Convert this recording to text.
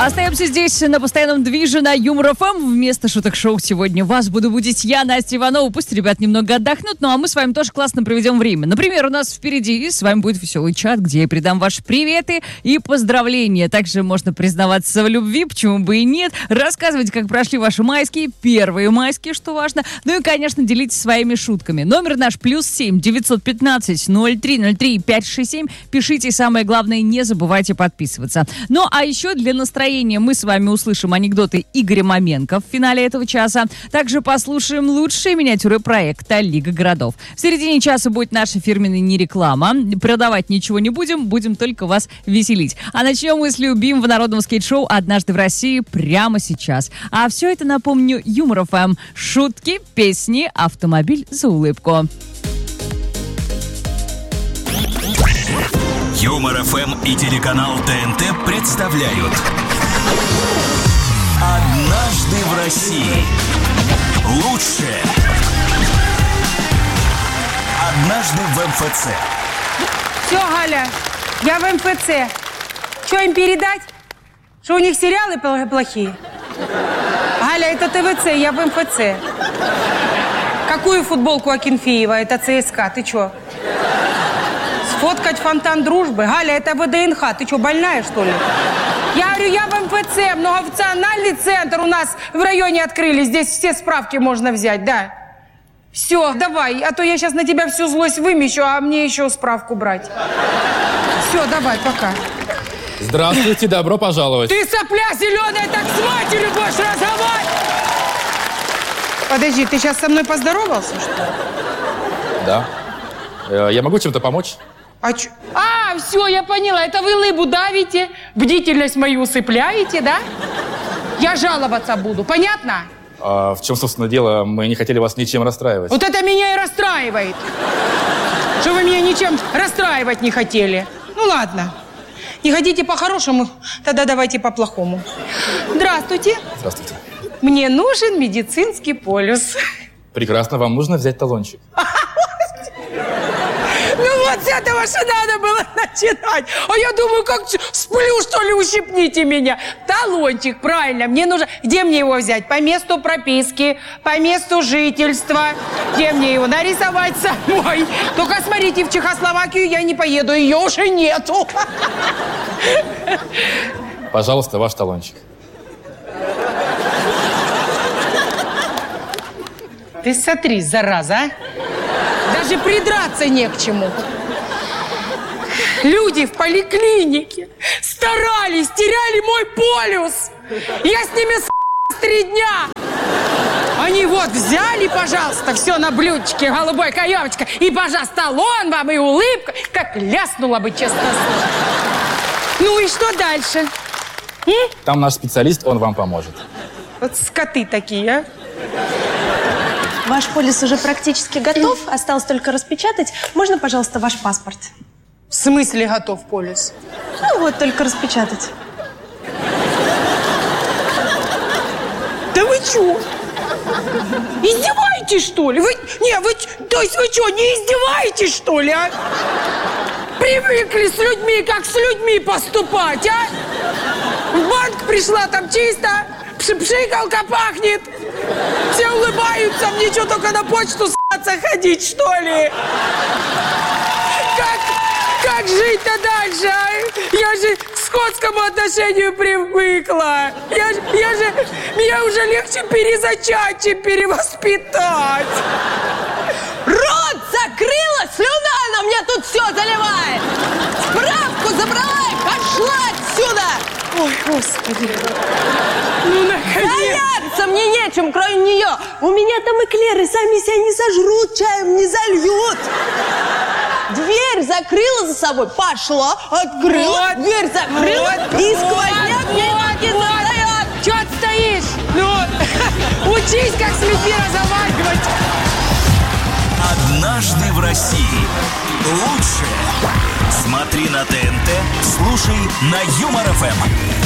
Остаемся здесь на постоянном движе на Юмор ФМ. Вместо шуток-шоу сегодня вас буду будить я, Настя Иванова. Пусть ребят немного отдохнут, ну а мы с вами тоже классно проведем время. Например, у нас впереди с вами будет веселый чат, где я передам ваши приветы и поздравления. Также можно признаваться в любви, почему бы и нет. Рассказывайте, как прошли ваши майские, первые майские, что важно. Ну и, конечно, делитесь своими шутками. Номер наш +7 915 0303 567. Пишите, самое главное, не забывайте подписываться. Ну а еще для настроения мы с вами услышим анекдоты Игоря Маменко в финале этого часа. Также послушаем лучшие миниатюры проекта «Лига городов». В середине часа будет наша фирменная нереклама. Продавать ничего не будем, будем только вас веселить. А начнем мы с любимого народного скейт-шоу «Однажды в России» прямо сейчас. А все это, напомню, Юмор ФМ. Шутки, песни, автомобиль за улыбку. Юмор ФМ и телеканал ТНТ представляют «Однажды в России». Лучшее «Однажды в МФЦ». Все, Галя, я в МФЦ. Что им передать? Что у них сериалы плохие? Галя, это ТВЦ, я в МФЦ. Какую футболку Акинфеева? Это ЦСКА, ты что? Сфоткать фонтан дружбы? Галя, это ВДНХ. Ты что, больная, что ли? Я говорю, я в МФЦ, многофункциональный центр у нас в районе открыли. Здесь все справки можно взять, да. Все, давай, а то я сейчас на тебя всю злость вымещу, а мне еще справку брать. Все, давай, пока. Здравствуйте, добро пожаловать. Ты сопля зеленая, так с матерью будешь разговаривать! Подожди, ты сейчас со мной поздоровался, что ли? Да. Я могу чем-то помочь? Все, я поняла. Это вы лыбу давите, бдительность мою усыпляете, да? Я жаловаться буду, понятно? В чем, собственно, дело? Мы не хотели вас ничем расстраивать. Вот это меня и расстраивает. Что вы меня ничем расстраивать не хотели. Ну, ладно. Не хотите по-хорошему, тогда давайте по-плохому. Здравствуйте. Здравствуйте. Мне нужен медицинский полюс. Прекрасно, вам нужно взять талончик. Ну вот с этого же надо было начинать. А я думаю, как сплю, что ли, ущипните меня. Талончик, правильно, мне нужно... Где мне его взять? По месту прописки, по месту жительства. Где мне его нарисовать самой? Только смотрите, в Чехословакию я не поеду, ее уже нету. Пожалуйста, ваш талончик. Ты смотри, зараза, а? Даже придраться не к чему. Люди в поликлинике старались, теряли мой полюс. Я с ними с 3 дня. Они вот взяли, пожалуйста, все на блюдечке, голубой каемочка. И, пожалуйста, талон вам, и улыбка. Как ляснула бы, честно слово. Ну и что дальше? Там наш специалист, он вам поможет. Вот скоты такие, а. Ваш полис уже практически готов. Осталось только распечатать. Можно, пожалуйста, ваш паспорт? В смысле готов полис? Ну вот, только распечатать. Да вы чё? Издеваетесь, что ли? То есть вы что, не издеваетесь, что ли, а? Привыкли с людьми, как с людьми поступать, а? В банк пришла, там чисто, пшикалка пахнет. Все улыбаются, мне что, только на почту с***ться ходить, что ли? Как жить-то дальше, а? Я же к скотскому отношению привыкла. Меня уже легче перезачать, чем перевоспитать. Рот закрыла, слюна на мне тут все заливает. Справку забрала и пошла отсюда. Ой, Господи. Ну, наконец. Заняться мне нечем, кроме нее. У меня там эклеры сами себя не сожрут, чаем не зальют. Дверь закрыла за собой, пошла, открыла, вот, дверь закрыла, вот, и сквозняк мне не задает. Чё ты стоишь? Ну, учись, как с людьми разговаривать. «Однажды в России». Лучшее смотри на ТНТ, слушай на Юмор ФМ.